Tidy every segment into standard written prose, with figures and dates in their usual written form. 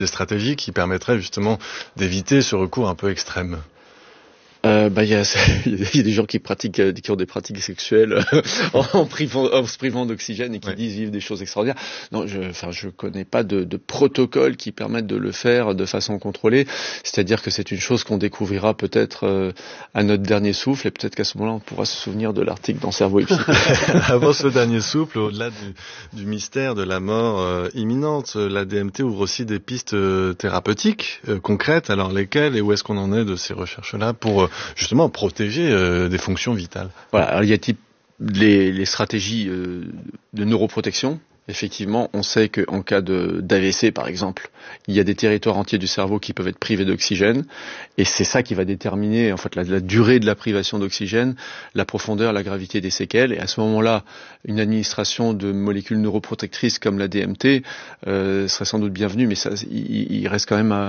des stratégies qui permettraient justement d'éviter ce recours un peu extrême? Il y a des gens qui ont des pratiques sexuelles en se privant d'oxygène et qui disent vivre des choses extraordinaires. Non, je connais pas de protocole qui permette de le faire de façon contrôlée. C'est-à-dire que c'est une chose qu'on découvrira peut-être à notre dernier souffle, et peut-être qu'à ce moment-là, on pourra se souvenir de l'article dans Cerveau et Psycho. Avant ce dernier souffle, au-delà du mystère de la mort imminente, la DMT ouvre aussi des pistes thérapeutiques concrètes. Alors lesquelles et où est-ce qu'on en est de ces recherches-là pour justement protéger des fonctions vitales? Voilà, alors il y a les stratégies de neuroprotection. Effectivement, on sait qu'en cas d'AVC, par exemple, il y a des territoires entiers du cerveau qui peuvent être privés d'oxygène, et c'est ça qui va déterminer en fait la durée de la privation d'oxygène, la profondeur, la gravité des séquelles. Et à ce moment-là, une administration de molécules neuroprotectrices comme la DMT serait sans doute bienvenue, mais ça, il reste quand même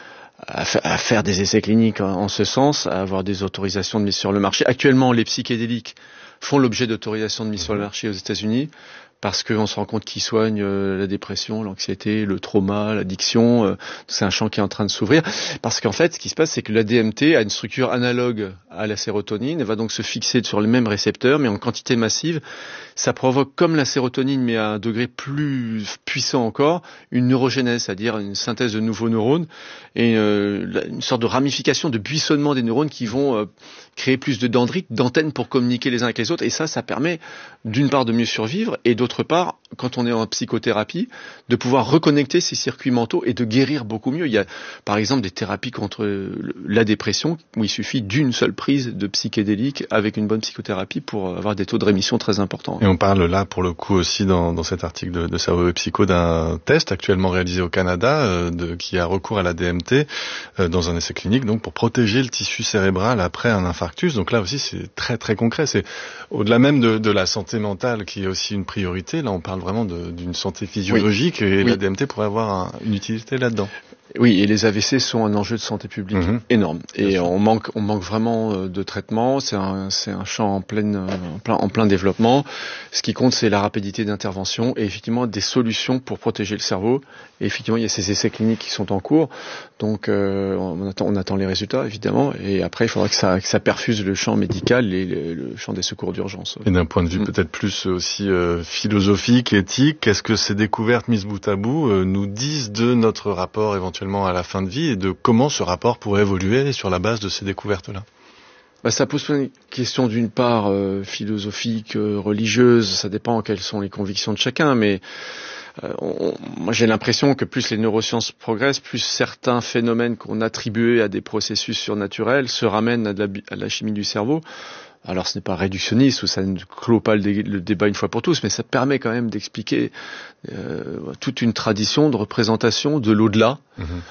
à faire des essais cliniques en ce sens, à avoir des autorisations de mise sur le marché. Actuellement, les psychédéliques font l'objet d'autorisations de mise sur le marché aux États-Unis, parce qu'on se rend compte qu'ils soignent la dépression, l'anxiété, le trauma, l'addiction. C'est un champ qui est en train de s'ouvrir. Parce qu'en fait, ce qui se passe, c'est que la DMT a une structure analogue à la sérotonine. Elle va donc se fixer sur les mêmes récepteurs, mais en quantité massive. Ça provoque, comme la sérotonine, mais à un degré plus puissant encore, une neurogénèse, c'est-à-dire une synthèse de nouveaux neurones et une sorte de ramification, de buissonnement des neurones qui vont créer plus de dendrites, d'antennes pour communiquer les uns avec les autres. Et ça permet d'une part de mieux survivre et d'autre part, quand on est en psychothérapie, de pouvoir reconnecter ces circuits mentaux et de guérir beaucoup mieux. Il y a par exemple des thérapies contre la dépression où il suffit d'une seule prise de psychédélique avec une bonne psychothérapie pour avoir des taux de rémission très importants. Et on parle là pour le coup aussi dans cet article de Cerveau et Psycho d'un test actuellement réalisé au Canada qui a recours à la DMT dans un essai clinique donc pour protéger le tissu cérébral après un infarctus. Donc là aussi c'est très très concret. C'est au-delà même de la santé mentale qui est aussi une priorité. Là, on parle vraiment d'une santé physiologique et la DMT pourrait avoir une utilité là-dedans. Oui, et les AVC sont un enjeu de santé publique énorme. Et on manque vraiment de traitement. C'est un champ en plein développement. Ce qui compte, c'est la rapidité d'intervention et effectivement des solutions pour protéger le cerveau. Et effectivement, il y a ces essais cliniques qui sont en cours. Donc, on attend les résultats, évidemment. Et après, il faudra que ça perfuse le champ médical et le champ des secours d'urgence. Et d'un point de vue peut-être plus aussi philosophique, éthique, qu'est-ce que ces découvertes mises bout à bout nous disent de notre rapport éventuellement à la fin de vie et de comment ce rapport pourrait évoluer sur la base de ces découvertes-là? Ça pose plein de questions, d'une part philosophiques, religieuses, ça dépend quelles sont les convictions de chacun, mais moi j'ai l'impression que plus les neurosciences progressent, plus certains phénomènes qu'on attribuait à des processus surnaturels se ramènent à la chimie du cerveau. Alors ce n'est pas réductionniste ou ça ne clôt pas le débat une fois pour tous, mais ça permet quand même d'expliquer toute une tradition de représentation de l'au-delà.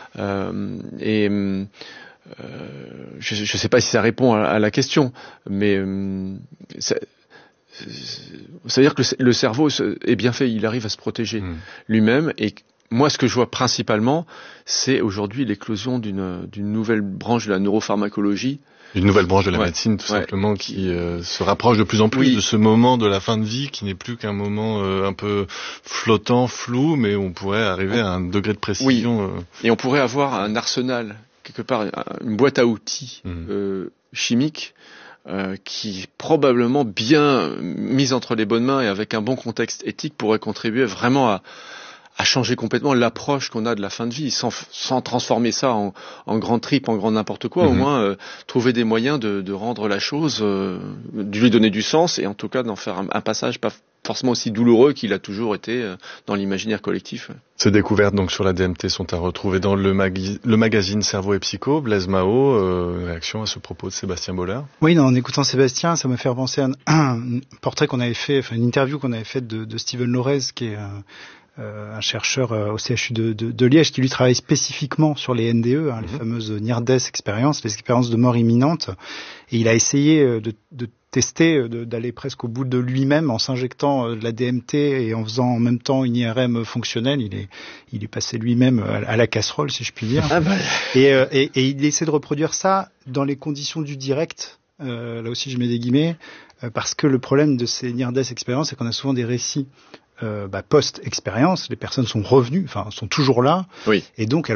Je ne sais pas si ça répond à la question, mais ça veut dire que le cerveau est bien fait, il arrive à se protéger lui-même. Et moi, ce que je vois principalement, c'est aujourd'hui l'éclosion d'une nouvelle branche de la neuropharmacologie. Une nouvelle branche de la médecine, tout simplement, qui se rapproche de plus en plus de ce moment de la fin de vie, qui n'est plus qu'un moment un peu flottant, flou, mais on pourrait arriver à un degré de précision. Et on pourrait avoir un arsenal, quelque part, une boîte à outils chimiques, qui probablement bien mise entre les bonnes mains et avec un bon contexte éthique pourrait contribuer vraiment à changer complètement l'approche qu'on a de la fin de vie, sans transformer ça en grand trip, en grand n'importe quoi, au moins trouver des moyens de rendre la chose, de lui donner du sens et en tout cas d'en faire un passage pas forcément aussi douloureux qu'il a toujours été dans l'imaginaire collectif. Ces découvertes donc sur la DMT sont à retrouver dans le magazine Cerveau et Psycho. Blaise Mao, réaction à ce propos de Sébastien Boller? Oui, en écoutant Sébastien, ça m'a fait penser à un portrait qu'on avait fait, une interview qu'on avait faite de Steven Lorez, qui est un chercheur au CHU de Liège, qui lui travaille spécifiquement sur les NDE, les fameuses near-death expériences, les expériences de mort imminente. Et il a essayé de tester, d'aller presque au bout de lui-même en s'injectant de la DMT et en faisant en même temps une IRM fonctionnelle. Il est passé lui-même à la casserole, si je puis dire. Et il essaie de reproduire ça dans les conditions du direct. Là aussi, je mets des guillemets, parce que le problème de ces near-death expériences, c'est qu'on a souvent des récits post-expérience. Les personnes sont revenues, sont toujours là, et donc